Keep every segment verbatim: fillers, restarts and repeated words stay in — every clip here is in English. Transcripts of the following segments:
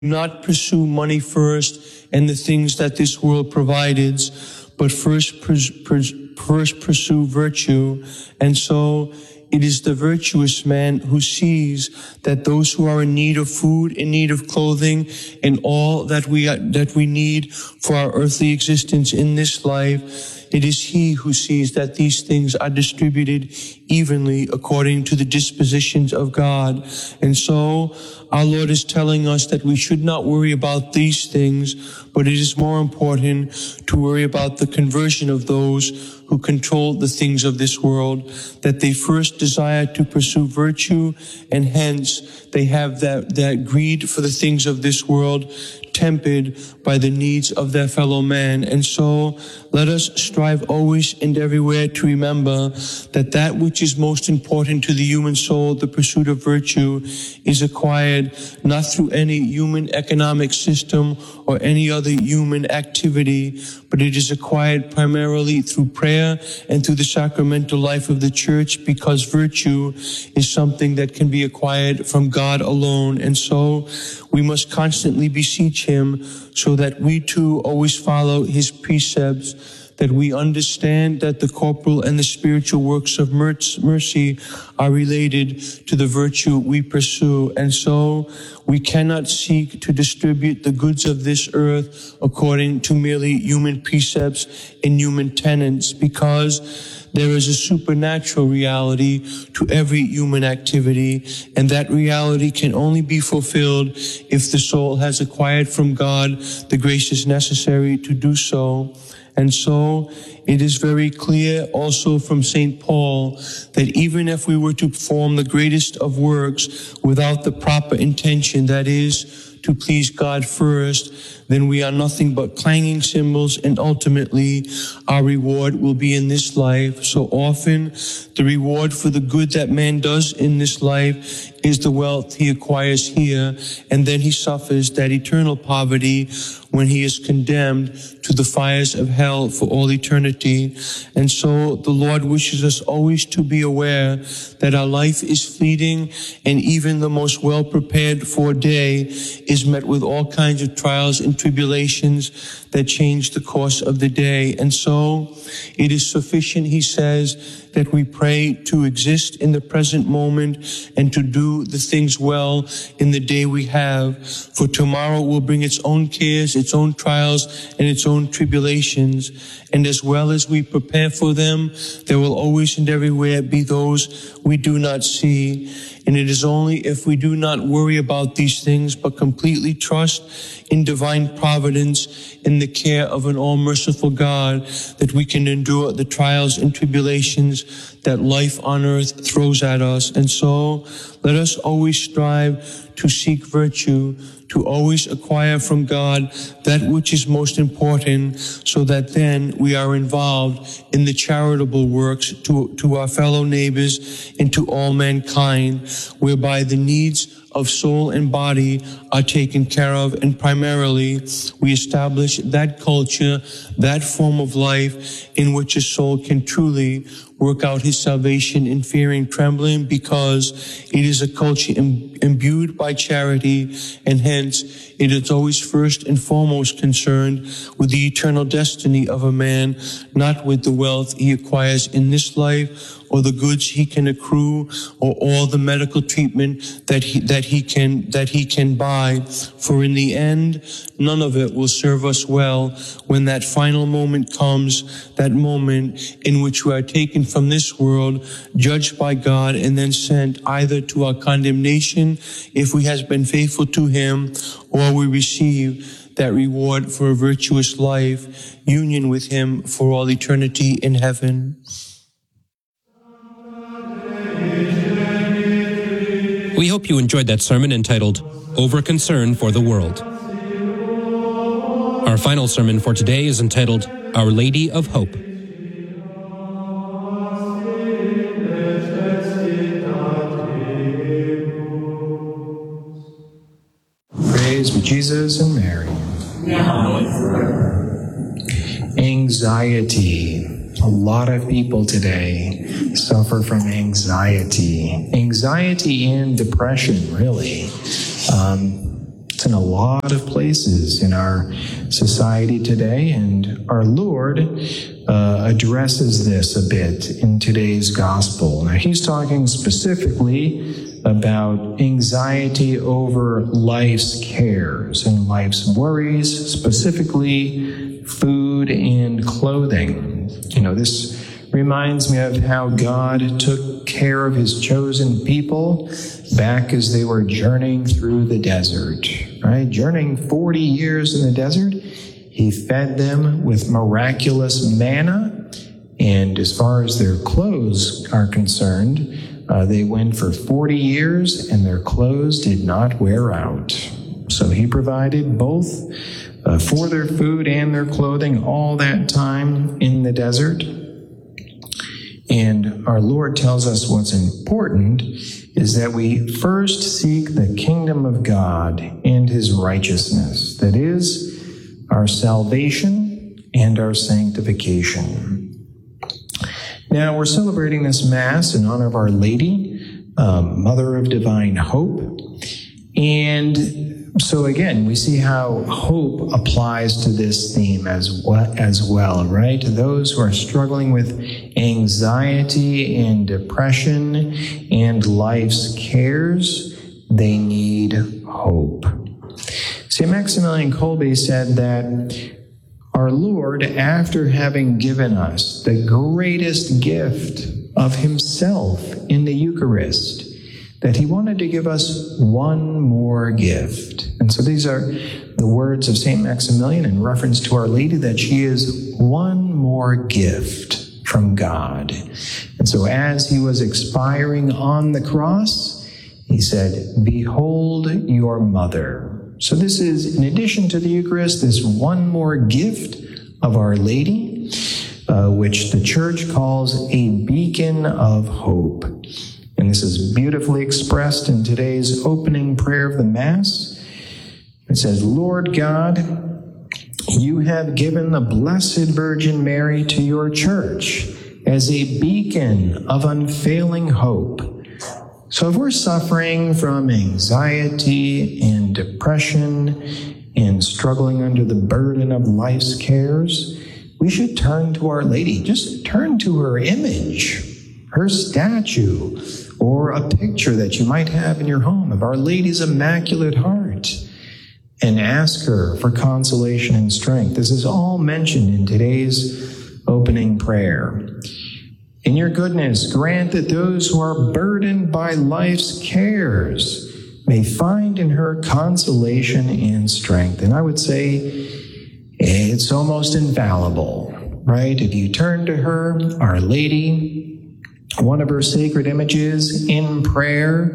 not pursue money first and the things that this world provides, but first, pers- pers- first pursue virtue. And so it is the virtuous man who sees that those who are in need of food, in need of clothing, and all that we that we need for our earthly existence in this life, it is he who sees that these things are distributed evenly according to the dispositions of God. And so our Lord is telling us that we should not worry about these things, but it is more important to worry about the conversion of those who control the things of this world, that they first desire to pursue virtue, and hence they have that, that greed for the things of this world tempered by the needs of their fellow man. And so let us strive always and everywhere to remember that that which is most important to the human soul, the pursuit of virtue, is acquired not through any human economic system or any other human activity, but it is acquired primarily through prayer and through the sacramental life of the church, because virtue is something that can be acquired from God alone. And so we must constantly beseech him so that we too always follow his precepts, that we understand that the corporal and the spiritual works of mercy are related to the virtue we pursue. And so we cannot seek to distribute the goods of this earth according to merely human precepts and human tenets, because there is a supernatural reality to every human activity, and that reality can only be fulfilled if the soul has acquired from God the graces necessary to do so. And so it is very clear also from Saint Paul that even if we were to perform the greatest of works without the proper intention, that is, to please God first, then we are nothing but clanging cymbals, and ultimately our reward will be in this life. So often the reward for the good that man does in this life is the wealth he acquires here, and then he suffers that eternal poverty when he is condemned to the fires of hell for all eternity. And so the Lord wishes us always to be aware that our life is fleeting, and even the most well-prepared for day is met with all kinds of trials and tribulations that change the course of the day. And so it is sufficient, he says, that we pray to exist in the present moment and to do the things well in the day we have. For tomorrow will bring its own cares, its own trials, and its own tribulations. And as well as we prepare for them, there will always and everywhere be those we do not see. And it is only if we do not worry about these things, but completely trust in divine providence, in the care of an all-merciful God, that we can endure the trials and tribulations that life on earth throws at us. And so let us always strive to seek virtue, to always acquire from God that which is most important, so that then we are involved in the charitable works to, to our fellow neighbors and to all mankind, whereby the needs of soul and body are taken care of, and primarily we establish that culture, that form of life in which a soul can truly work out his salvation in fear and trembling, because it is a culture im- imbued by charity, and hence it is always first and foremost concerned with the eternal destiny of a man, not with the wealth he acquires in this life, or the goods he can accrue, or all the medical treatment that he, that he can, that he can buy. For in the end, none of it will serve us well when that final moment comes, that moment in which we are taken from this world, judged by God, and then sent either to our condemnation if we have been faithful to him, or we receive that reward for a virtuous life, union with him for all eternity in heaven. We hope you enjoyed that sermon entitled, Over Concern for the World. Our final sermon for today is entitled, Our Lady of Hope. Praise be Jesus and Mary. Anxiety. A lot of people today suffer from anxiety. Anxiety and depression, really. Um, It's in a lot of places in our society today, and our Lord uh, addresses this a bit in today's gospel. Now, he's talking specifically about anxiety over life's cares and life's worries, specifically food and clothing. You know, this reminds me of how God took care of his chosen people back as they were journeying through the desert, right? Journeying forty years in the desert, he fed them with miraculous manna. And as far as their clothes are concerned, uh, they went for forty years and their clothes did not wear out. So he provided both uh, for their food and their clothing all that time in the desert. And our Lord tells us what's important is that we first seek the kingdom of God and his righteousness. That is, our salvation and our sanctification. Now, we're celebrating this Mass in honor of Our Lady, um, Mother of Divine Hope. And so again, we see how hope applies to this theme as well, as well, right? Those who are struggling with anxiety and depression and life's cares, they need hope. Saint Maximilian Kolbe said that our Lord, after having given us the greatest gift of himself in the Eucharist, that he wanted to give us one more gift. And so these are the words of Saint Maximilian in reference to Our Lady, that she is one more gift from God. And so as he was expiring on the cross, he said, "Behold your mother." So this is, in addition to the Eucharist, this one more gift of Our Lady, uh, which the Church calls a beacon of hope. And this is beautifully expressed in today's opening prayer of the Mass. It says, "Lord God, you have given the Blessed Virgin Mary to your Church as a beacon of unfailing hope." So if we're suffering from anxiety and depression and struggling under the burden of life's cares, we should turn to Our Lady. Just turn to her image, her statue, or a picture that you might have in your home of Our Lady's Immaculate Heart, and ask her for consolation and strength. This is all mentioned in today's opening prayer. In your goodness, grant that those who are burdened by life's cares may find in her consolation and strength. And I would say it's almost infallible, right? If you turn to her, Our Lady, one of her sacred images, in prayer,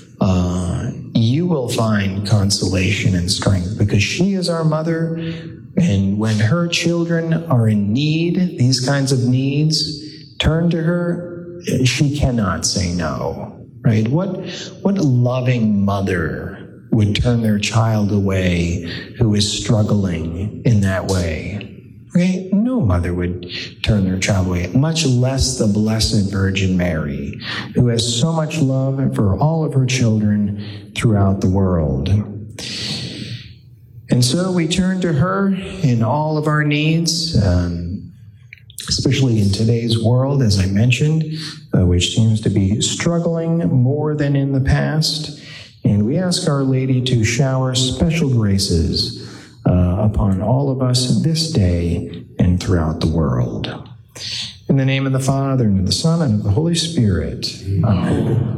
uh, you will find consolation and strength, because she is our mother. And when her children are in need, these kinds of needs, turn to her, she cannot say no, right? What, what loving mother would turn their child away who is struggling in that way? Okay? No mother would turn their child away, much less the Blessed Virgin Mary, who has so much love for all of her children throughout the world. And so we turn to her in all of our needs, um, especially in today's world, as I mentioned, uh, which seems to be struggling more than in the past. And we ask Our Lady to shower special graces Uh, upon all of us this day and throughout the world. In the name of the Father, and of the Son, and of the Holy Spirit. Amen.